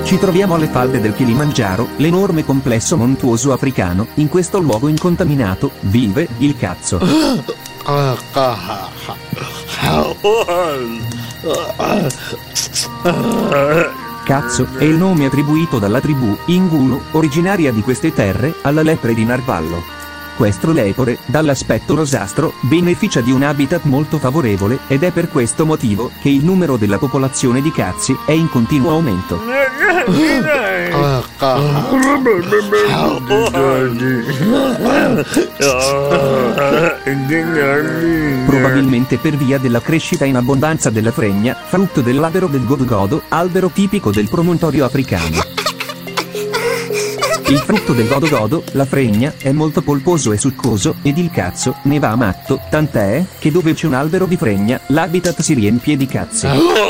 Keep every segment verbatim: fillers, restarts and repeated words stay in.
Ci troviamo alle falde del Kilimangiaro, l'enorme complesso montuoso africano. In questo luogo incontaminato vive il cazzo. Cazzo è il nome attribuito dalla tribù Ingulu, originaria di queste terre, alla lepre di narvallo. Questo lepore, dall'aspetto rosastro, beneficia di un habitat molto favorevole, ed è per questo motivo che il numero della popolazione di cazzi è in continuo aumento. Probabilmente per via della crescita in abbondanza della fregna, frutto dell'albero del godo-godo, albero tipico del promontorio africano. Il frutto del godo-godo, la fregna, è molto polposo e succoso, ed il cazzo ne va a matto, tant'è che dove c'è un albero di fregna, l'habitat si riempie di cazzi.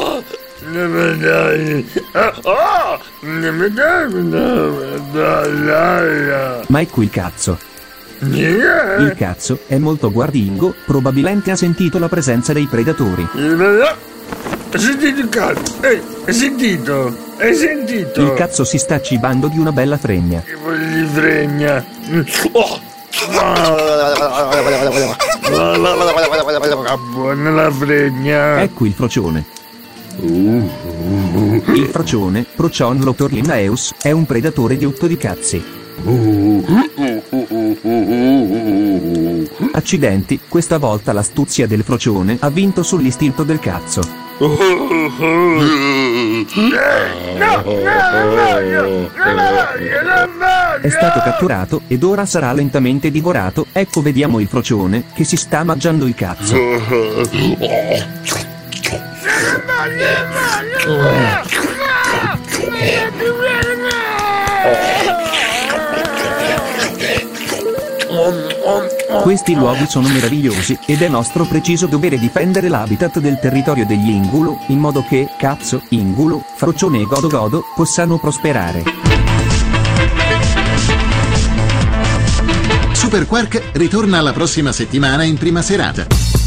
Ma ecco il cazzo. Il cazzo è molto guardingo, probabilmente ha sentito la presenza dei predatori. Hai sentito il cazzo? Ehi, hai sentito? Hai sentito? Il cazzo si sta cibando di una bella fregna. Che voglio di fregna? Oh. Buona la fregna. Ecco il frocione. Il frocione, Procion lotorlinaeus, è un predatore diotto di cazzi. Accidenti, questa volta l'astuzia del frocione ha vinto sull'istinto del cazzo. È stato catturato ed ora sarà lentamente divorato. Ecco, vediamo il frocione che si sta mangiando il cazzo. Questi luoghi sono meravigliosi, ed è nostro preciso dovere difendere l'habitat del territorio degli Ingulu, in modo che cazzo, Ingulu, frocione e godo-godo possano prosperare. Super Quark ritorna la prossima settimana in prima serata.